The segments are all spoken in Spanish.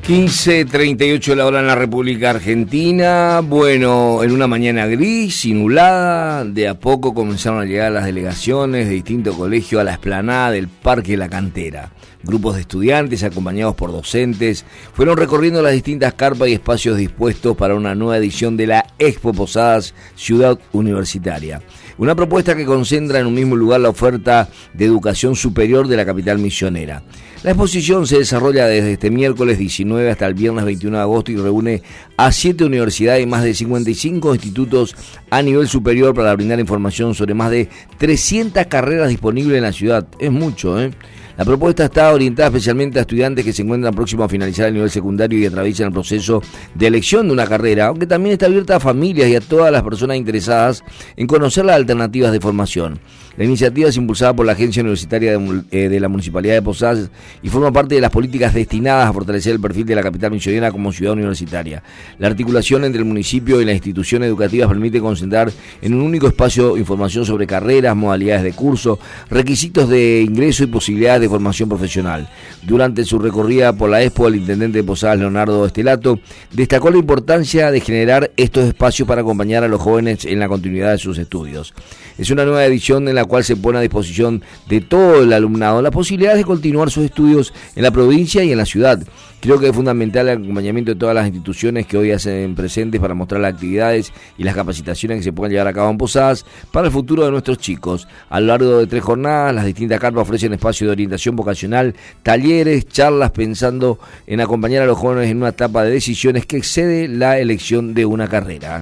15:38 la hora en la República Argentina. Bueno, en una mañana gris y nublada, de a poco comenzaron a llegar las delegaciones de distintos colegios a la explanada del Parque La Cantera. Grupos de estudiantes, acompañados por docentes, fueron recorriendo las distintas carpas y espacios dispuestos para una nueva edición de la Expo Posadas Ciudad Universitaria. Una propuesta que concentra en un mismo lugar la oferta de educación superior de la capital misionera. La exposición se desarrolla desde este miércoles 19 hasta el viernes 21 de agosto y reúne a 7 universidades y más de 55 institutos a nivel superior para brindar información sobre más de 300 carreras disponibles en la ciudad. Es mucho, ¿eh? La propuesta está orientada especialmente a estudiantes que se encuentran próximos a finalizar el nivel secundario y atraviesan el proceso de elección de una carrera, aunque también está abierta a familias y a todas las personas interesadas en conocer las alternativas de formación. La iniciativa es impulsada por la Agencia Universitaria de la Municipalidad de Posadas y forma parte de las políticas destinadas a fortalecer el perfil de la capital misionera como ciudad universitaria. La articulación entre el municipio y las instituciones educativas permite concentrar en un único espacio información sobre carreras, modalidades de curso, requisitos de ingreso y posibilidades de formación profesional. Durante su recorrida por la Expo, el intendente de Posadas, Leonardo Estelato, destacó la importancia de generar estos espacios para acompañar a los jóvenes en la continuidad de sus estudios. Es una nueva edición en la cual se pone a disposición de todo el alumnado la posibilidad de continuar sus estudios en la provincia y en la ciudad. Creo que es fundamental el acompañamiento de todas las instituciones que hoy hacen presentes para mostrar las actividades y las capacitaciones que se puedan llevar a cabo en Posadas para el futuro de nuestros chicos. A lo largo de 3 jornadas, las distintas carpas ofrecen espacios de orientación vocacional, talleres, charlas pensando en acompañar a los jóvenes en una etapa de decisiones que excede la elección de una carrera.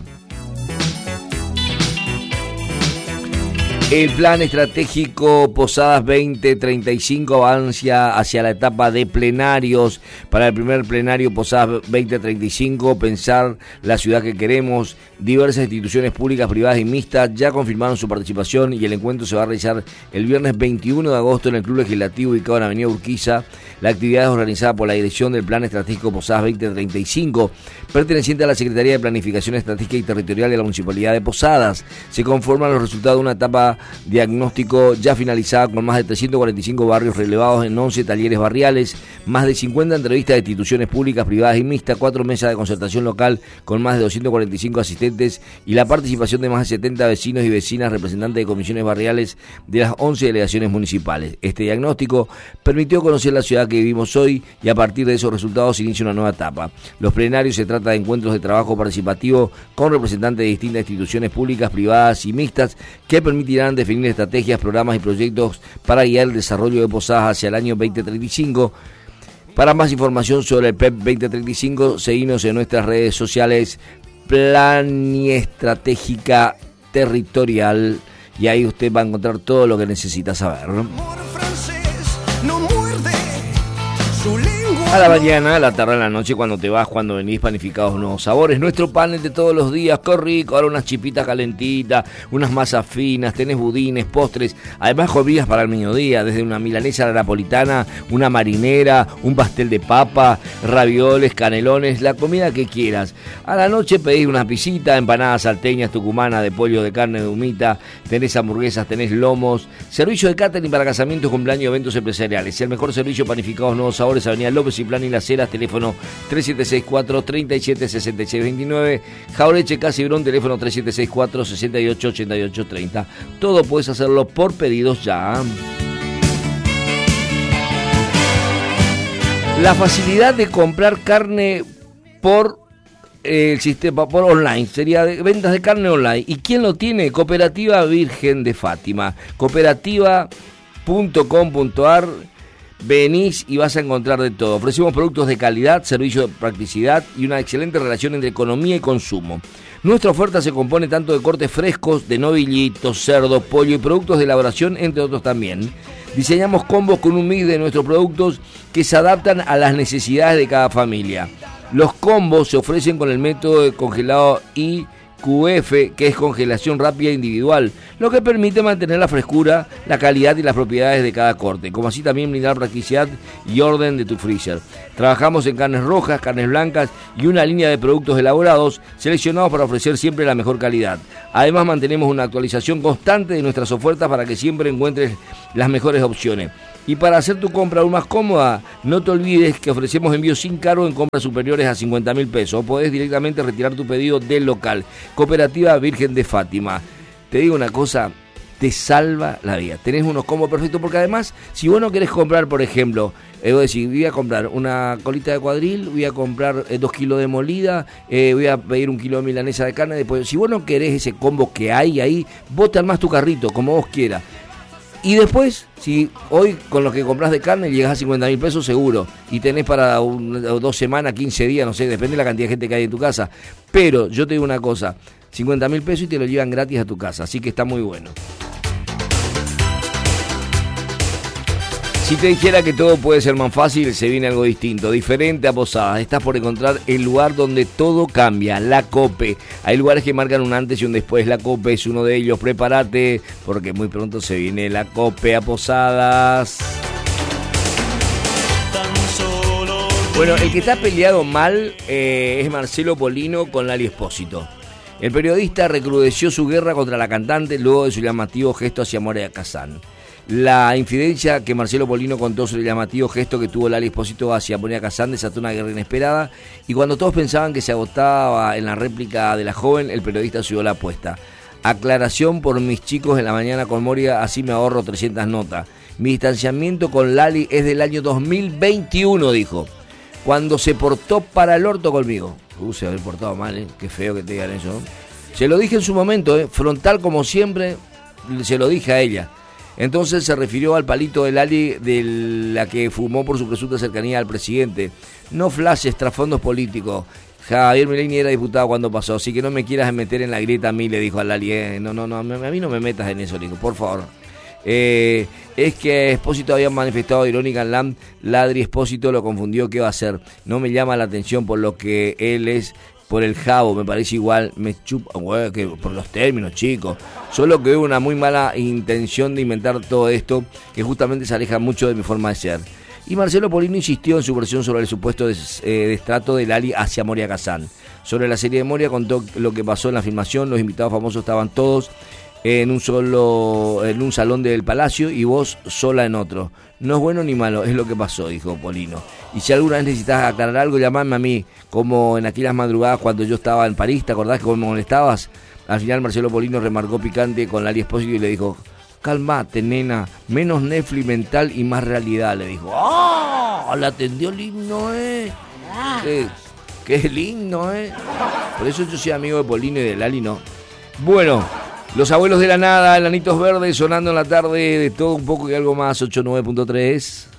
El plan estratégico Posadas 2035 avanza hacia la etapa de plenarios. Para el primer plenario Posadas 2035, pensar la ciudad que queremos. Diversas instituciones públicas, privadas y mixtas ya confirmaron su participación y el encuentro se va a realizar el viernes 21 de agosto en el Club Legislativo ubicado en la Avenida Urquiza. La actividad es organizada por la dirección del Plan Estratégico Posadas 2035, perteneciente a la Secretaría de Planificación Estratégica y Territorial de la Municipalidad de Posadas. Se conforman los resultados de una etapa diagnóstico ya finalizada con más de 345 barrios relevados en 11 talleres barriales, más de 50 entrevistas de instituciones públicas, privadas y mixtas, 4 mesas de concertación local con más de 245 asistentes y la participación de más de 70 vecinos y vecinas, representantes de comisiones barriales de las 11 delegaciones municipales. Este diagnóstico permitió conocer la ciudad que vivimos hoy y a partir de esos resultados se inicia una nueva etapa. Los plenarios se trata de encuentros de trabajo participativo con representantes de distintas instituciones públicas, privadas y mixtas que permitirán definir estrategias, programas y proyectos para guiar el desarrollo de Posadas hacia el año 2035. Para más información sobre el PEP 2035, seguinos en nuestras redes sociales Planiestratégica Territorial y ahí usted va a encontrar todo lo que necesita saber. A la mañana, a la tarde, a la noche, cuando te vas, cuando venís, panificados nuevos sabores. Nuestro panel de todos los días, qué rico. Ahora unas chipitas calentitas, unas masas finas, tenés budines, postres. Además, comidas para el mediodía, desde una milanesa a la napolitana, una marinera, un pastel de papa, ravioles, canelones, la comida que quieras. A la noche pedís una pisita, empanadas salteñas, tucumanas, de pollo, de carne, de humita. Tenés hamburguesas, tenés lomos. Servicio de catering para casamientos, cumpleaños, eventos empresariales. El mejor servicio, panificados nuevos sabores, Avenida López y Plan y Las Heras, teléfono 3764-376629, Jaureche Casibrón, teléfono 3764-688830. Todo puedes hacerlo por pedidos ya. La facilidad de comprar carne por el sistema por online, sería de ventas de carne online. ¿Y quién lo tiene? Cooperativa Virgen de Fátima, cooperativa.com.ar. Venís y vas a encontrar de todo. Ofrecemos productos de calidad, servicio de practicidad y una excelente relación entre economía y consumo. Nuestra oferta se compone tanto de cortes frescos, de novillitos, cerdo, pollo y productos de elaboración, entre otros también. Diseñamos combos con un mix de nuestros productos que se adaptan a las necesidades de cada familia. Los combos se ofrecen con el método de congelado IQF, que es congelación rápida individual, lo que permite mantener la frescura, la calidad y las propiedades de cada corte, como así también brindar practicidad y orden de tu freezer. Trabajamos en carnes rojas, carnes blancas y una línea de productos elaborados seleccionados para ofrecer siempre la mejor calidad. Además, mantenemos una actualización constante de nuestras ofertas para que siempre encuentres las mejores opciones. Y para hacer tu compra aún más cómoda, no te olvides que ofrecemos envíos sin cargo en compras superiores a 50.000 pesos. O podés directamente retirar tu pedido del local. Cooperativa Virgen de Fátima. Te digo una cosa, te salva la vida. Tenés unos combos perfectos porque además, si vos no querés comprar, por ejemplo, vos decís, voy a comprar una colita de cuadril, voy a comprar 2 kilos de molida, voy a pedir 1 kilo de milanesa de carne. Después, si vos no querés ese combo que hay ahí, vos te armás tu carrito, como vos quieras. Y después, si hoy con lo que compras de carne llegás a 50.000 pesos seguro, y tenés para 2 semanas, 15 días, no sé, depende de la cantidad de gente que hay en tu casa. Pero yo te digo una cosa, 50.000 pesos y te lo llevan gratis a tu casa, así que está muy bueno. Si te dijera que todo puede ser más fácil, se viene algo distinto, diferente a Posadas. Estás por encontrar el lugar donde todo cambia, La Cope. Hay lugares que marcan un antes y un después. La Cope es uno de ellos. Prepárate, porque muy pronto se viene La Cope a Posadas. Bueno, el que está peleado mal es Marcelo Polino con Lali Espósito. El periodista recrudeció su guerra contra la cantante luego de su llamativo gesto hacia Moria Kazán. La infidencia que Marcelo Polino contó sobre el llamativo gesto que tuvo Lali Espósito hacia Moria Kazán desató una guerra inesperada, y cuando todos pensaban que se agotaba en la réplica de la joven, el periodista subió la apuesta. Aclaración por mis chicos en la mañana con Moria, así me ahorro 300 notas. Mi distanciamiento con Lali es del año 2021, dijo, cuando se portó para el orto conmigo. Se haber portado mal, qué feo que te digan eso. Se lo dije en su momento, frontal como siempre, se lo dije a ella. Entonces se refirió al palito de Lali, de la que fumó por su presunta cercanía al presidente. No flashes, trasfondos políticos. Javier Milei era diputado cuando pasó, así que no me quieras meter en la grieta a mí, le dijo a Lali. No, a mí no me metas en eso, le dijo, por favor. Es que Espósito había manifestado irónica en LAM, Ladri Espósito lo confundió, ¿qué va a hacer? No me llama la atención por lo que él es, por el jabo, me parece igual, me chupa, que por los términos, chicos. Solo que hubo una muy mala intención de inventar todo esto, que justamente se aleja mucho de mi forma de ser. Y Marcelo Polino insistió en su versión sobre el supuesto destrato de Lali hacia Moria Kazán. Sobre la serie de Moria contó lo que pasó en la filmación, los invitados famosos estaban todos en un salón del Palacio y vos sola en otro. No es bueno ni malo, es lo que pasó, dijo Polino. Y si alguna vez necesitas aclarar algo, llamame a mí, como en aquellas madrugadas cuando yo estaba en París, ¿te acordás que vos me molestabas? Al final Marcelo Polino remarcó picante con Lali Espósito y le dijo, calmate, nena, menos Netflix mental y más realidad, le dijo. ¡Oh! La atendió el himno, Qué lindo, Por eso yo soy amigo de Polino y de Lali, no. Bueno, Los Abuelos de la Nada, Enanitos Verdes, sonando en la tarde, de todo un poco y algo más, 89.3.